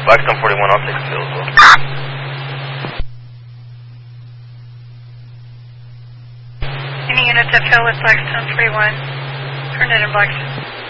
Blackstone 41, I'll take a fill as well. Any units that fill with Blackstone 41, Herndon and Blackstone.